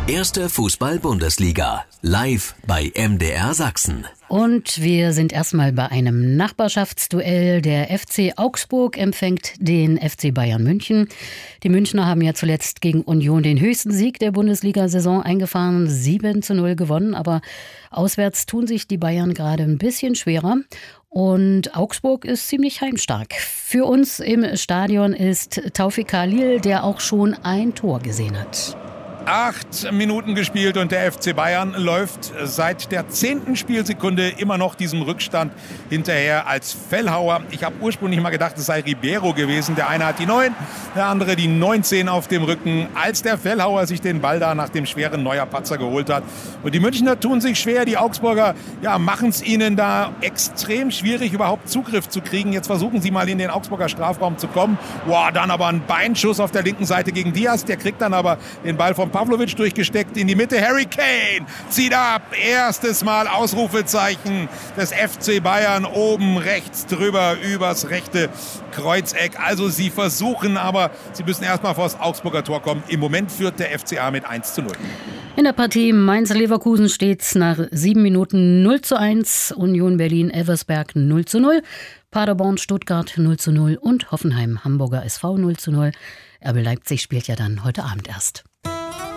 Erste Fußball-Bundesliga, live bei MDR Sachsen. Und wir sind erstmal bei einem Nachbarschaftsduell. Der FC Augsburg empfängt den FC Bayern München. Die Münchner haben ja zuletzt gegen Union den höchsten Sieg der Bundesliga-Saison eingefahren, 7:0 gewonnen. Aber auswärts tun sich die Bayern gerade ein bisschen schwerer. Und Augsburg ist ziemlich heimstark. Für uns im Stadion ist Taufik Khalil, der auch schon ein Tor gesehen hat. 8 Minuten gespielt und der FC Bayern läuft seit der 10. Spielsekunde immer noch diesem Rückstand hinterher als Fellhauer. Ich habe ursprünglich mal gedacht, es sei Ribeiro gewesen. Der eine hat die 9, der andere die 19 auf dem Rücken, als der Fellhauer sich den Ball da nach dem schweren Neuer-Patzer geholt hat. Und die Münchner tun sich schwer, die Augsburger machen es ihnen da extrem schwierig, überhaupt Zugriff zu kriegen. Jetzt versuchen sie mal in den Augsburger Strafraum zu kommen. Dann aber ein Beinschuss auf der linken Seite gegen Diaz. Der kriegt dann aber den Ball vom Pavlovic durchgesteckt in die Mitte. Harry Kane zieht ab. Erstes Mal Ausrufezeichen des FC Bayern oben rechts drüber übers rechte Kreuzeck. Also sie versuchen, aber sie müssen erstmal vor das Augsburger Tor kommen. Im Moment führt der FCA mit 1:0. In der Partie Mainz-Leverkusen steht es nach 7 Minuten 0:1. Union Berlin-Elversberg 0:0. Paderborn-Stuttgart 0:0 und Hoffenheim-Hamburger SV 0:0. RB Leipzig spielt ja dann heute Abend erst.